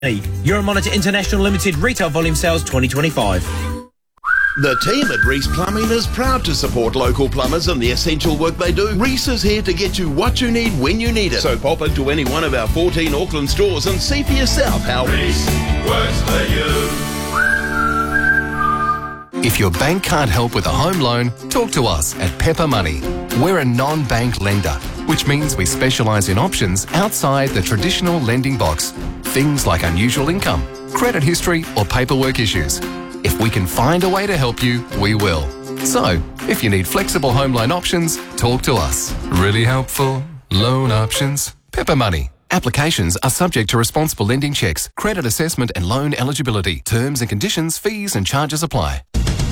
Euromonitor International Limited Retail Volume Sales 2025. The team at Reese Plumbing is proud to support local plumbers and the essential work they do. Reese is here to get you what you need when you need it. So pop into any one of our 14 Auckland stores and see for yourself how Reese works for you. If your bank can't help with a home loan, talk to us at Pepper Money. We're a non-bank lender, which means we specialise in options outside the traditional lending box. Things like unusual income, credit history or paperwork issues. If we can find a way to help you, we will. So, if you need flexible home loan options, talk to us. Really helpful loan options. Pepper Money. Applications are subject to responsible lending checks, credit assessment and loan eligibility. Terms and conditions, fees and charges apply.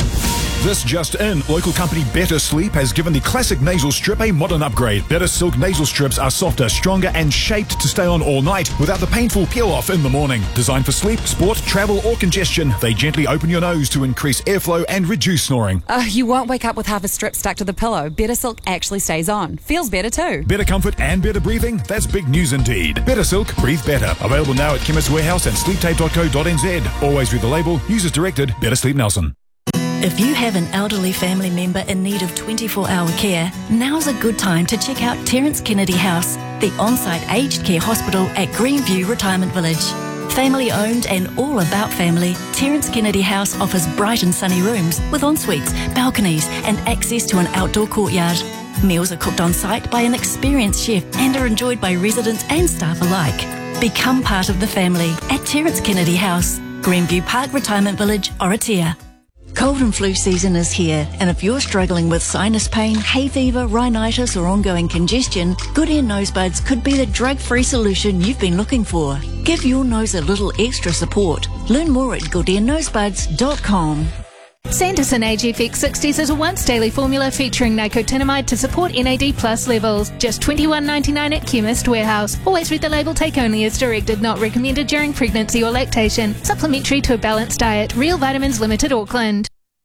This just in, local company Better Sleep has given the classic nasal strip a modern upgrade. Better Silk nasal strips are softer, stronger and shaped to stay on all night without the painful peel-off in the morning. Designed for sleep, sport, travel or congestion, they gently open your nose to increase airflow and reduce snoring. You won't wake up with half a strip stuck to the pillow. Better Silk actually stays on. Feels better too. Better comfort and better breathing? That's big news indeed. Better Silk, breathe better. Available now at Chemist Warehouse and sleeptape.co.nz. Always read the label. Use as directed. Better Sleep Nelson. If you have an elderly family member in need of 24-hour care, now's a good time to check out Terence Kennedy House, the on-site aged care hospital at Greenview Retirement Village. Family owned and all about family, Terence Kennedy House offers bright and sunny rooms with en-suites, balconies and access to an outdoor courtyard. Meals are cooked on site by an experienced chef and are enjoyed by residents and staff alike. Become part of the family at Terence Kennedy House, Greenview Park Retirement Village, Oratia. Cold and flu season is here, and if you're struggling with sinus pain, hay fever, rhinitis or ongoing congestion, Good Ear Nose Buds could be the drug-free solution you've been looking for. Give your nose a little extra support. Learn more at goodearnosebuds.com. Sanderson AGFX 60s is a once daily formula featuring nicotinamide to support NAD plus levels. Just $21.99 at Chemist Warehouse. Always read the label, take only as directed, not recommended during pregnancy or lactation. Supplementary to a balanced diet. Real Vitamins Limited, Auckland.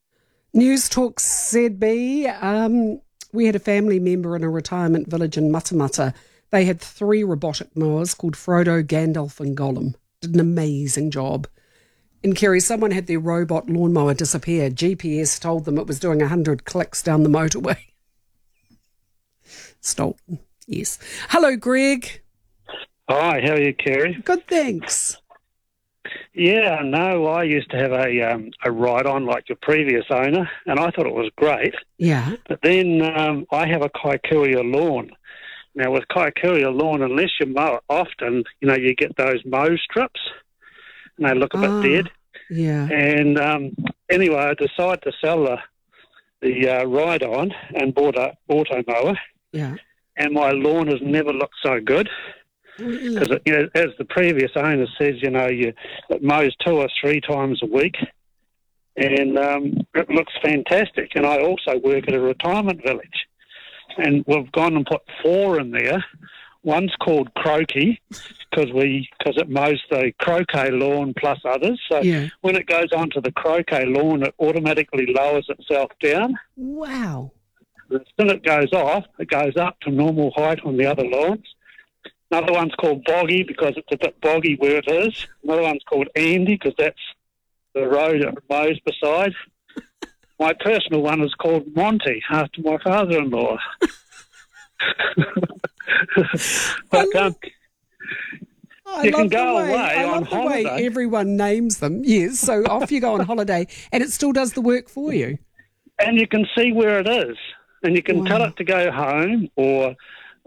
News Talk ZB. We had a family member in a retirement village in Matamata. They had 3 robotic mowers called Frodo, Gandalf and Gollum. Did an amazing job. In Kerry, someone had their robot lawnmower disappear. GPS told them it was doing 100 clicks down the motorway. Stolen, yes. Hello, Greg. Hi, how are you, Kerry? Good, thanks. Yeah, no, I used to have a ride-on like your previous owner, and I thought it was great. Yeah. But then I have a Kaikuya lawn. Now, with Kaikuya lawn, unless you mow it often, you get those mow strips. And they look a bit dead. Yeah. And anyway, I decided to sell the ride-on and bought an auto mower. Yeah. And my lawn has never looked so good. Because, as the previous owner says, it mows 2 or 3 times a week. And it looks fantastic. And I also work at a retirement village. And we've gone and put 4 in there. One's called Croaky because it mows the croquet lawn plus others. So when it goes onto the croquet lawn, it automatically lowers itself down. Wow. As soon as it goes off, it goes up to normal height on the other lawns. Another one's called Boggy because it's a bit boggy where it is. Another one's called Andy because that's the road it mows beside. My personal one is called Monty after my father-in-law. But you can go away on holiday. The way everyone names them, yes. So off you go on holiday, and it still does the work for you. And you can see where it is, and you can tell it to go home, or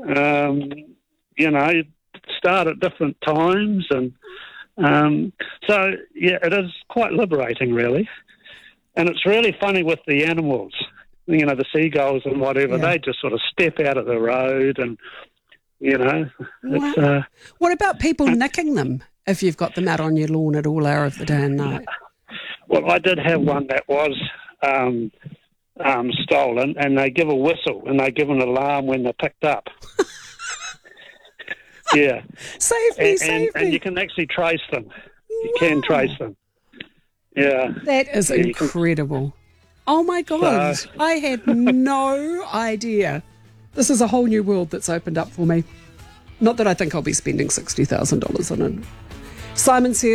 start at different times, and so it is quite liberating, really. And it's really funny with the animals. The seagulls and whatever, they just sort of step out of the road and, it's... What about people nicking them if you've got them out on your lawn at all hour of the day and night? Well, I did have one that was stolen, and they give a whistle and they give an alarm when they're picked up. Yeah. Save me. And you can actually trace them. You can trace them. Yeah. That is incredible. Oh, my God. I had no idea. This is a whole new world that's opened up for me. Not that I think I'll be spending $60,000 on it. Simon says